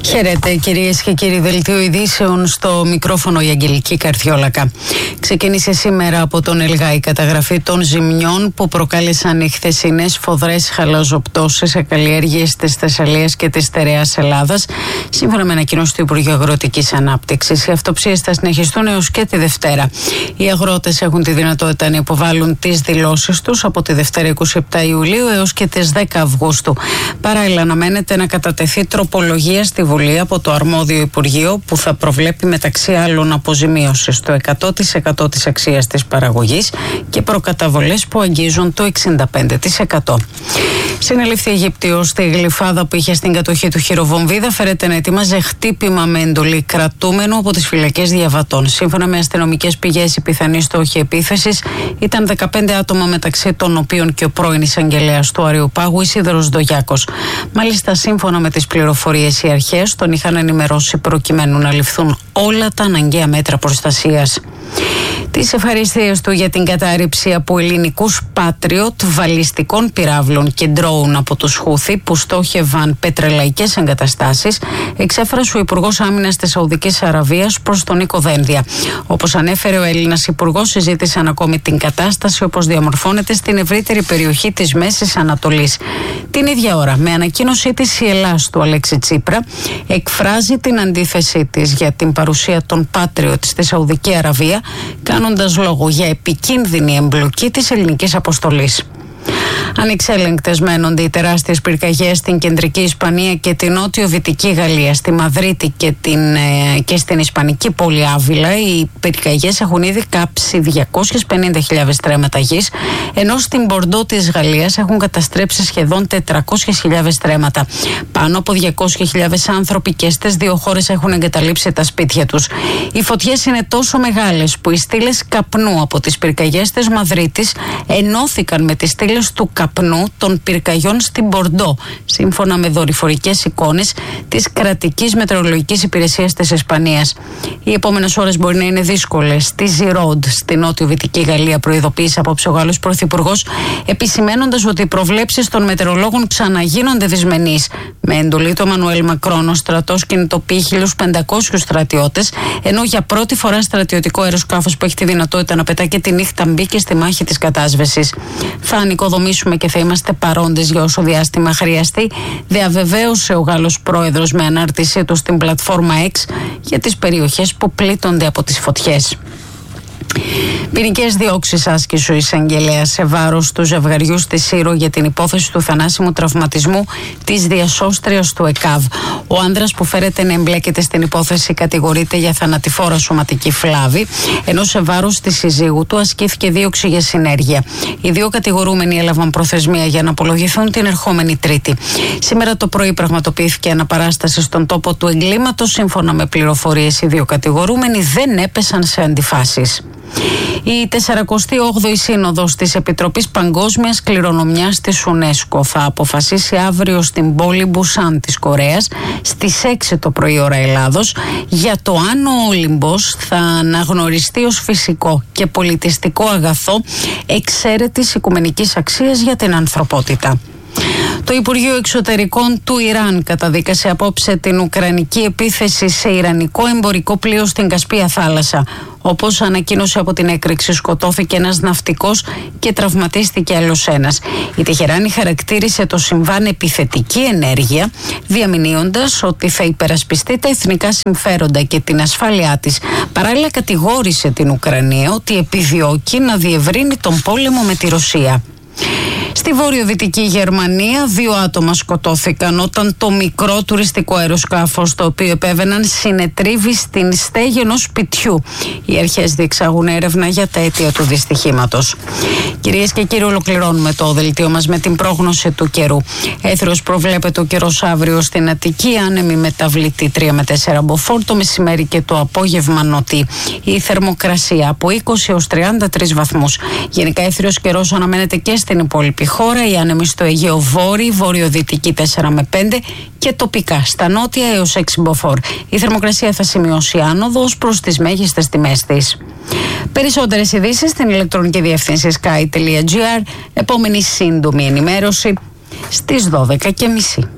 Χαίρετε κυρίες και κύριοι, δελτίο ειδήσεων, στο μικρόφωνο η Αγγελική Καρδιόλακα. Ξεκίνησε σήμερα από τον Ελγά η καταγραφή των ζημιών που προκάλεσαν οι χθεσινές φοδρές χαλαζοπτώσεις σε καλλιέργειες της Θεσσαλίας και της στερεάς Ελλάδας, σύμφωνα με ανακοίνωση του Υπουργείου Αγροτικής Ανάπτυξης. Οι αυτοψίες θα συνεχιστούν έως και τη Δευτέρα. Οι αγρότες έχουν τη δυνατότητα να υποβάλουν τις δηλώσεις τους από τη Δευτέρα 27 Ιουλίου έως και τις 10 Αυγούστου. Παράλληλα, αναμένεται να κατατεθεί τροπολογία στη Βουλή από το αρμόδιο Υπουργείο που θα προβλέπει μεταξύ άλλων αποζημίωση στο 100% της αξίας της παραγωγής και προκαταβολές που αγγίζουν το 65%. Συνελήφθη Αιγύπτιος στη Γλυφάδα που είχε στην κατοχή του χειροβομβίδα. Φέρεται να ετοίμαζε χτύπημα με εντολή κρατούμενου από τις φυλακές διαβατών. Σύμφωνα με αστυνομικές πηγές, η πιθανή στόχη επίθεσης ήταν 15 άτομα, μεταξύ των οποίων και ο πρώην εισαγγελέας του Αριοπάγου, Ισίδωρος Ντογιάκος. Μάλιστα, σύμφωνα με τις πληροφορίες, οι αρχές τον είχαν ενημερώσει προκειμένου να ληφθούν όλα τα αναγκαία μέτρα προστασίας. Τις ευχαριστίες του για την κατάρριψη από ελληνικούς Patriot βαλιστικών πυράβλων και ντρόουν από τους Χούθη που στόχευαν πετρελαϊκές εγκαταστάσεις εξέφρασε ο Υπουργός Άμυνας της Σαουδικής Αραβίας προς τον Νίκο Δένδια. Όπως ανέφερε ο Έλληνας Υπουργός, συζήτησαν ακόμη την κατάσταση όπως διαμορφώνεται στην ευρύτερη περιοχή της Μέσης Ανατολής. Την ίδια ώρα, με ανακοίνωσή της, η Ελλάς του Αλέξη Τσίπρα εκφράζει την αντίθεσή της για την παρουσία των Patriot στη Σαουδική Αραβία, κάνοντας λόγο για επικίνδυνη εμπλοκή της ελληνικής αποστολής. Ανεξέλεγκτες μένονται οι τεράστιες πυρκαγιές στην κεντρική Ισπανία και την νότιο-δυτική Γαλλία. Στη Μαδρίτη και στην ισπανική πόλη Άβυλα, οι πυρκαγιές έχουν ήδη κάψει 250.000 στρέμματα γης, ενώ στην Μπορντό της Γαλλίας έχουν καταστρέψει σχεδόν 400.000 στρέμματα. Πάνω από 200.000 άνθρωποι και στις δύο χώρες έχουν εγκαταλείψει τα σπίτια τους. Οι φωτιές είναι τόσο μεγάλες που οι στήλες καπνού από τις πυρκαγιές της Μαδρίτης ενώθηκαν με τις στήλες του καπνού των πυρκαγιών στην Μπορντό, σύμφωνα με δορυφορικές εικόνες της κρατικής μετεωρολογικής υπηρεσίας της Ισπανίας. Οι επόμενες ώρες μπορεί να είναι δύσκολες. Στη Ζιρόντ, στη νότιο-δυτική Γαλλία, προειδοποίησε απόψε ο Γάλλος Πρωθυπουργός, επισημένοντας ότι οι προβλέψεις των μετεωρολόγων ξαναγίνονται δυσμενείς. Με εντολή του Εμμανουέλ Μακρόν, ο στρατός κινητοποιεί 1.500 στρατιώτες, ενώ για πρώτη φορά στρατιωτικό αεροσκάφος που έχει τη δυνατότητα να πετά και τη νύχτα μπήκε στη μάχη της κατάσβεσης. Θα ανοικοδομήσουμε και θα είμαστε παρόντες για όσο διάστημα χρειαστεί, διαβεβαίωσε ο Γάλλος Πρόεδρος με ανάρτησή του στην πλατφόρμα X για τις περιοχές που πλήττονται από τις φωτιές. Ποινικές διώξεις άσκησε ο εισαγγελέας σε βάρος του ζευγαριού στη Σύρο για την υπόθεση του θανάσιμου τραυματισμού της διασώστριας του ΕΚΑΒ. Ο άνδρας που φέρεται να εμπλέκεται στην υπόθεση κατηγορείται για θανατηφόρα σωματική φλάβη, ενώ σε βάρος της συζύγου του ασκήθηκε δίωξη για συνέργεια. Οι δύο κατηγορούμενοι έλαβαν προθεσμία για να απολογηθούν την ερχόμενη Τρίτη. Σήμερα το πρωί πραγματοποιήθηκε αναπαράσταση στον τόπο του εγκλήματος. Σύμφωνα με πληροφορίες, οι δύο κατηγορούμενοι δεν έπεσαν σε αντιφάσεις. Η 48η Σύνοδος της Επιτροπής Παγκόσμιας Κληρονομιάς της UNESCO θα αποφασίσει αύριο στην πόλη Μπουσάν της Κορέας στις 6 το πρωί ώρα Ελλάδος για το αν ο Όλυμπος θα αναγνωριστεί ως φυσικό και πολιτιστικό αγαθό εξαίρετης οικουμενικής αξίας για την ανθρωπότητα. Το Υπουργείο Εξωτερικών του Ιράν καταδίκασε απόψε την ουκρανική επίθεση σε ιρανικό εμπορικό πλοίο στην Κασπία θάλασσα. Όπως ανακοίνωσε από την έκρηξη, σκοτώθηκε ένας ναυτικός και τραυματίστηκε άλλος ένας. Η Τεχεράνη χαρακτήρισε το συμβάν επιθετική ενέργεια, διαμηνύοντας ότι θα υπερασπιστεί τα εθνικά συμφέροντα και την ασφάλειά της. Παράλληλα, κατηγόρησε την Ουκρανία ότι επιδιώκει να διευρύνει τον πόλεμο με τη Ρωσία. Στη βορειοδυτική Γερμανία, 2 άτομα σκοτώθηκαν όταν το μικρό τουριστικό αεροσκάφος το οποίο επέβαιναν συνετρίβει στην στέγη ενός σπιτιού. Οι αρχές διεξάγουν έρευνα για τα αίτια του δυστυχήματος. Κυρίες και κύριοι, ολοκληρώνουμε το δελτίο μας με την πρόγνωση του καιρού. Έθριος προβλέπεται ο καιρός αύριο στην Αττική, άνεμη μεταβλητή 3 με 4 μποφόρ, το μεσημέρι και το απόγευμα νοτή. Η θερμοκρασία από 20 έως 33 βαθμούς. Γενικά έθριος καιρός αναμένεται και στην υπόλοιπη χώρα, η άνεμη στο Αιγαίο βόρειο, βορειοδυτική 4 με 5 και τοπικά στα νότια έως 6 μποφόρ. Η θερμοκρασία θα σημειώσει άνοδο ως προς τις μέγιστες τιμές της. Περισσότερες ειδήσεις στην ηλεκτρονική διεύθυνση sky.gr. Επόμενη σύντομη ενημέρωση στις 12:30.